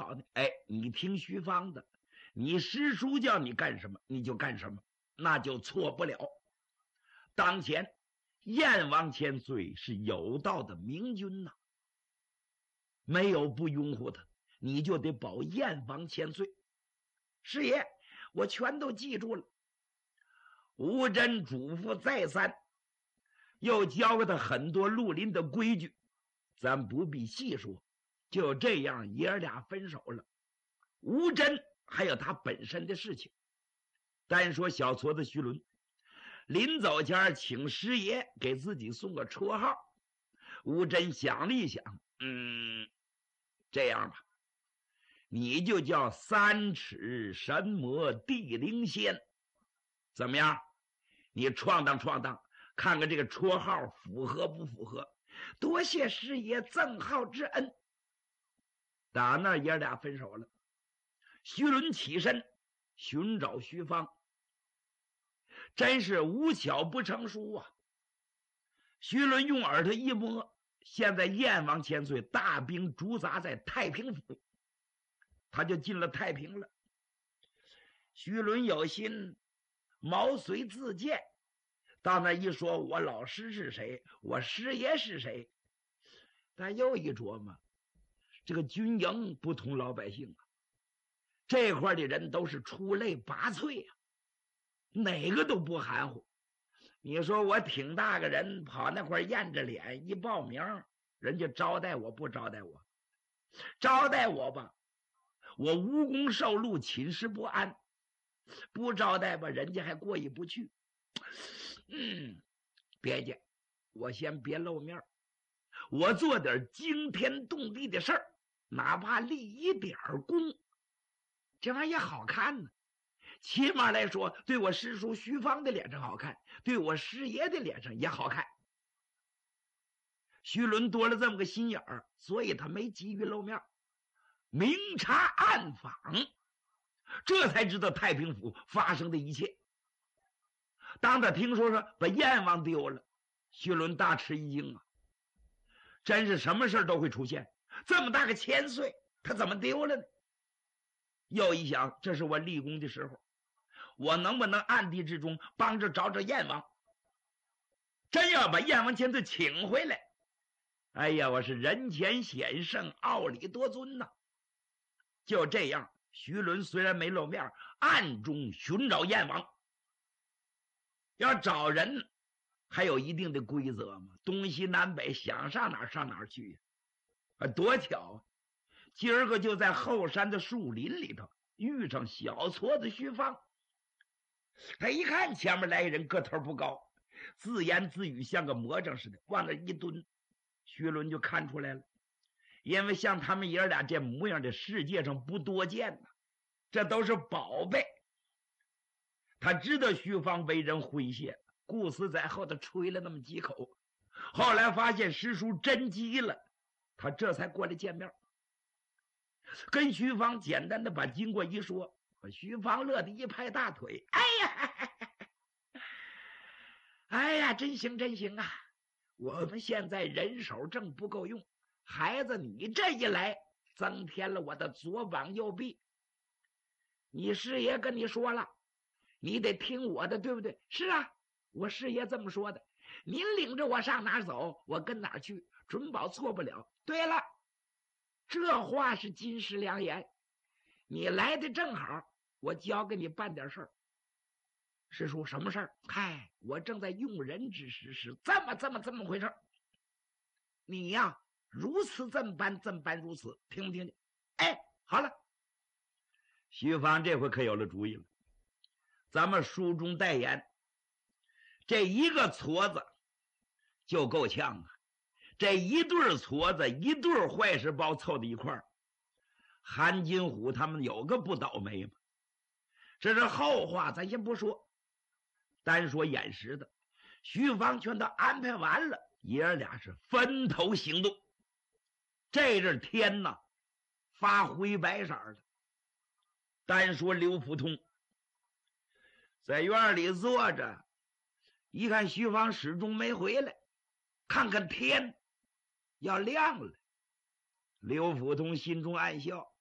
好呢？哎，你听徐芳的，你师叔叫你干什么你就干什么，那就错不了。当前燕王千岁是有道的明君呐，没有不拥护他，你就得保燕王千岁。师爷，我全都记住了。吴真嘱咐再三，又教给他很多绿林的规矩，咱不必细说。就这样，爷儿俩分手了。吴真还有他本身的事情。单说小矬子徐伦，临走前请师爷给自己送个绰号。吴真想了一想，这样吧，你就叫三尺神魔地灵仙，怎么样？你闯荡闯荡，看看这个绰号符合不符合？多谢师爷赠号之恩。打那爷俩分手了。徐伦起身寻找徐芳，真是无巧不成书啊。徐伦用耳朵一摸，现在燕王千岁大兵驻扎在太平府，他就进了太平了。徐伦有心毛遂自荐，到那一说我老师是谁，我师爷是谁，但又一琢磨，这个军营不同老百姓啊，这块的人都是出类拔萃啊，哪个都不含糊。你说我挺大个人跑那块验着脸一报名，人家招待我不招待我？招待我吧，我无功受禄，寝食不安；不招待吧，人家还过意不去。别介，我先别露面，我做点惊天动地的事儿，哪怕立一点功，这玩意儿也好看呢。起码来说，对我师叔徐芳的脸上好看，对我师爷的脸上也好看。徐伦多了这么个心眼儿，所以他没急于露面，明察暗访，这才知道太平府发生的一切。当他听说把燕王丢了，徐伦大吃一惊啊！真是什么事都会出现，这么大个千岁，他怎么丢了呢？又一想，这是我立功的时候，我能不能暗地之中帮着找找燕王？真要把燕王千岁请回来，哎呀，我是人前显圣，傲里多尊呐！就这样，徐伦虽然没露面，暗中寻找燕王。要找人还有一定的规则嘛，东西南北想上哪儿上哪儿去啊！多巧啊！今儿个就在后山的树林里头遇上小矬子徐芳。他一看前面来人，个头不高，自言自语像个魔怔似的，往那一蹲。徐伦就看出来了，因为像他们爷俩这模样的世界上不多见呐，这都是宝贝。他知道徐芳为人诙谐，顾思在后头吹了那么几口，后来发现师叔真急了，他这才过来见面，跟徐芳简单的把经过一说。徐芳乐得一拍大腿，哎呀，真行真行啊！我们现在人手正不够用，孩子你这一来，增添了我的左膀右臂。你师爷跟你说了，你得听我的，对不对？是啊，我师爷这么说的，您领着我上哪儿走，我跟哪儿去，准保错不了。对了，这话是金石良言，你来的正好，我交给你办点事儿。师叔，什么事儿？嗨，我正在用人之时，是这么回事儿。你呀，如此这么般如此，听不听见？哎，好了，徐芳这回可有了主意了。咱们书中代言，这一个矬子就够呛啊！这一对矬子，一对坏事包凑在一块儿，韩金虎他们有个不倒霉吗？这是后话，咱先不说，单说眼识的，徐芳全都安排完了，爷儿俩是分头行动。这阵天呐，发灰白色的。单说刘福通在院里坐着，一看徐芳始终没回来，看看天要亮了，刘福通心中暗笑，